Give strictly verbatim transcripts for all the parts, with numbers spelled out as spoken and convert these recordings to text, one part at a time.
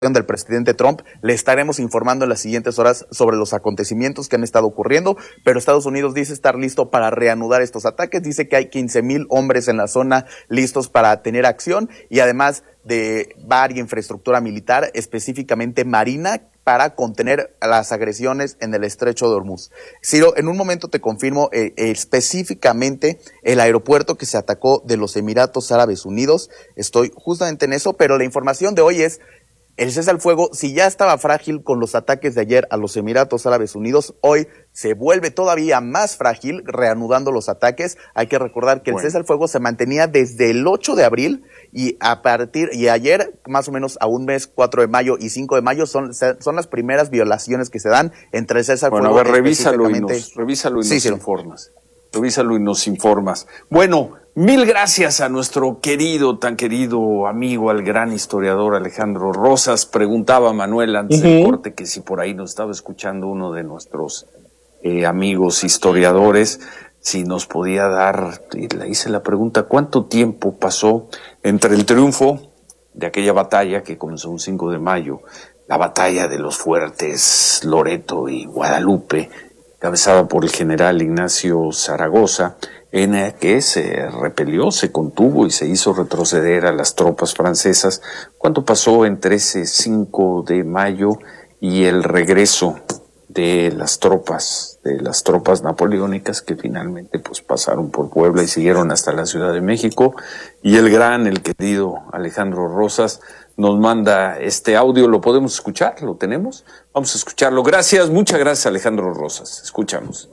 del presidente Trump. Le estaremos informando en las siguientes horas sobre los acontecimientos que han estado ocurriendo, pero Estados Unidos dice estar listo para reanudar estos ataques. Dice que hay quince mil hombres en la zona listos para tener acción y además de varia infraestructura militar, específicamente marina, para contener las agresiones en el estrecho de Hormuz. Ciro, en un momento te confirmo eh, específicamente el aeropuerto que se atacó de los Emiratos Árabes Unidos. Estoy justamente en eso, pero la información de hoy es el cese al fuego. Si ya estaba frágil con los ataques de ayer a los Emiratos Árabes Unidos, hoy se vuelve todavía más frágil, reanudando los ataques. Hay que recordar que el bueno. cese al fuego se mantenía desde el ocho de abril y a partir, y ayer, más o menos a un mes, cuatro de mayo y cinco de mayo, son, son las primeras violaciones que se dan entre el cese al bueno, fuego. Bueno, a ver, revísalo y nos, revísalo y sí, nos sí. informas. Revísalo y nos informas. Bueno, mil gracias a nuestro querido, tan querido amigo, al gran historiador Alejandro Rosas. Preguntaba Manuel antes uh-huh. del corte que si por ahí nos estaba escuchando uno de nuestros eh, amigos historiadores, si nos podía dar, y le hice la pregunta, ¿cuánto tiempo pasó entre el triunfo de aquella batalla que comenzó un cinco de mayo, la batalla de los fuertes Loreto y Guadalupe, encabezada por el general Ignacio Zaragoza, en el que se repelió, se contuvo y se hizo retroceder a las tropas francesas? ¿Cuánto pasó entre ese cinco de mayo y el regreso de las tropas, de las tropas napoleónicas que finalmente pues pasaron por Puebla y siguieron hasta la Ciudad de México? Y el gran, el querido Alejandro Rosas nos manda este audio. ¿Lo podemos escuchar? ¿Lo tenemos? Vamos a escucharlo. Gracias, muchas gracias Alejandro Rosas. Escuchamos.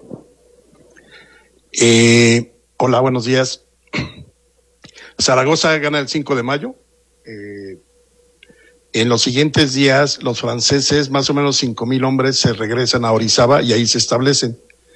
Eh, hola, buenos días. Zaragoza gana el cinco de mayo. Eh, en los siguientes días, los franceses, más o menos cinco mil hombres, se regresan a Orizaba y ahí se establecen.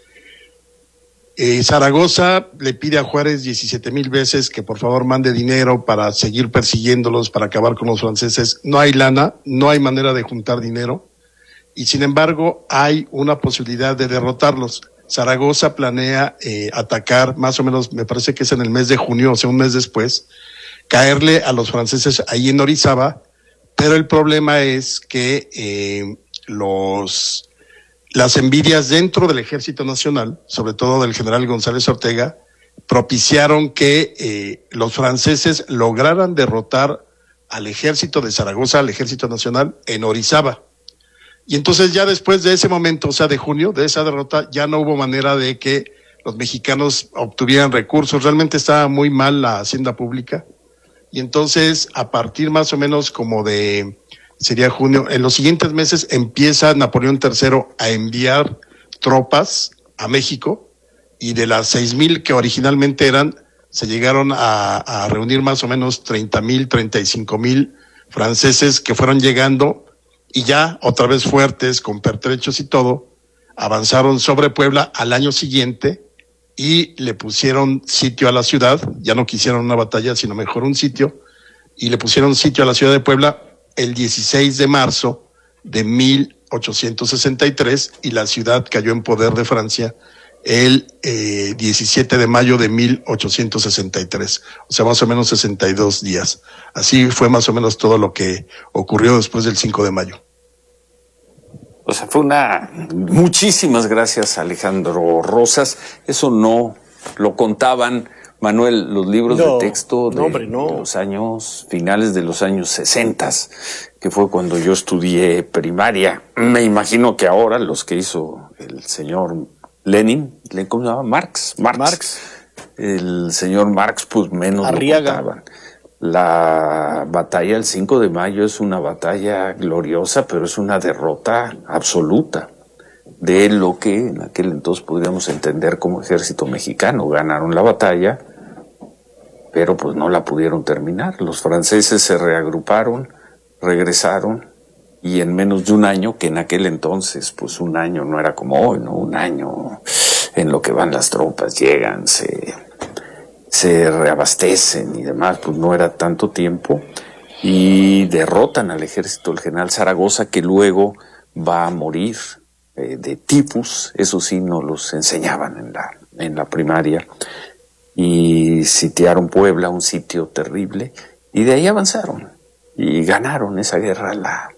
Eh, Zaragoza le pide a Juárez diecisiete mil veces que por favor mande dinero para seguir persiguiéndolos, para acabar con los franceses. No hay lana, no hay manera de juntar dinero y sin embargo hay una posibilidad de derrotarlos. Zaragoza planea eh, atacar, más o menos, me parece que es en el mes de junio, o sea, un mes después, caerle a los franceses ahí en Orizaba, pero el problema es que eh, los las envidias dentro del Ejército Nacional, sobre todo del general González Ortega, propiciaron que eh, los franceses lograran derrotar al ejército de Zaragoza, al Ejército Nacional, en Orizaba. Y entonces ya después de ese momento, o sea, de junio, de esa derrota, ya no hubo manera de que los mexicanos obtuvieran recursos. Realmente estaba muy mal la hacienda pública. Y entonces, a partir más o menos como de, sería junio, en los siguientes meses empieza Napoleón tercero a enviar tropas a México, y de las seis mil que originalmente eran, se llegaron a, a reunir más o menos treinta mil, treinta y cinco mil franceses que fueron llegando. Y ya, otra vez fuertes, con pertrechos y todo, avanzaron sobre Puebla al año siguiente y le pusieron sitio a la ciudad. Ya no quisieron una batalla, sino mejor un sitio. Y le pusieron sitio a la ciudad de Puebla el dieciséis de marzo de mil ochocientos sesenta y tres y la ciudad cayó en poder de Francia el eh, diecisiete de mayo de mil ochocientos sesenta y tres, o sea, más o menos sesenta y dos días. Así fue más o menos todo lo que ocurrió después del cinco de mayo. O sea, fue una... Muchísimas gracias, Alejandro Rosas. Eso no lo contaban, Manuel, los libros no, de texto de, no, hombre, no. de los años, finales de los años sesentas, que fue cuando yo estudié primaria. Me imagino que ahora los que hizo el señor Lenin, ¿cómo se llama? Marx. Marx. Marx. El señor Marx, pues menos Arriaga. lo contaban. La batalla del cinco de mayo es una batalla gloriosa, pero es una derrota absoluta de lo que en aquel entonces podríamos entender como ejército mexicano. Ganaron la batalla, pero pues no la pudieron terminar. Los franceses se reagruparon, regresaron, y en menos de un año, que en aquel entonces, pues un año no era como hoy, ¿no? Un año en lo que van las tropas, llegan, se, se reabastecen y demás, pues no era tanto tiempo, y derrotan al ejército del general Zaragoza, que luego va a morir eh, de tifus. Eso sí nos los enseñaban en la, en la primaria, y sitiaron Puebla, un sitio terrible, y de ahí avanzaron, y ganaron esa guerra, la